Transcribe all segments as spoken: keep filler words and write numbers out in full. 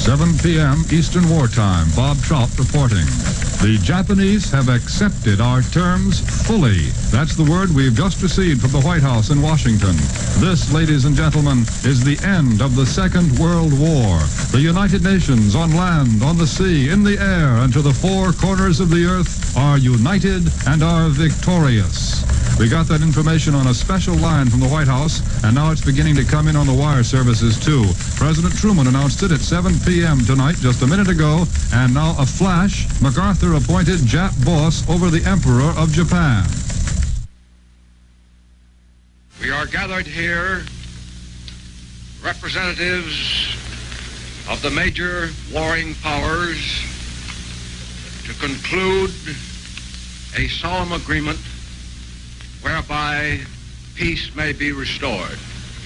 seven p m Eastern Wartime. Bob Trout reporting. The Japanese have accepted our terms fully. That's the word we've just received from the White House in Washington. This, ladies and gentlemen, is the end of the Second World War. The United Nations, on land, on the sea, in the air, and to the four corners of the earth, are united and are victorious. We got that information on a special line from the White House, and now it's beginning to come in on the wire services, too. President Truman announced it at seven p m tonight, just a minute ago, and now a flash, MacArthur appointed Jap boss over the Emperor of Japan. We are gathered here, representatives of the major warring powers, to conclude a solemn agreement whereby peace may be restored.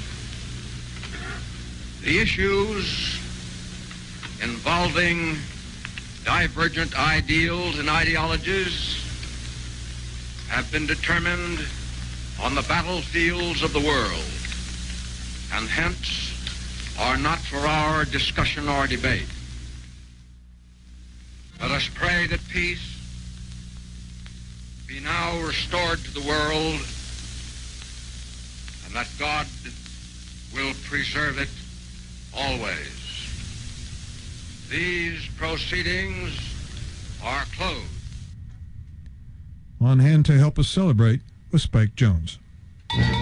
The issues involving divergent ideals and ideologies have been determined on the battlefields of the world, and hence are not for our discussion or debate. Let us pray that peace be now restored to the world, and that God will preserve it always. These proceedings are closed. On hand to help us celebrate was Spike Jones.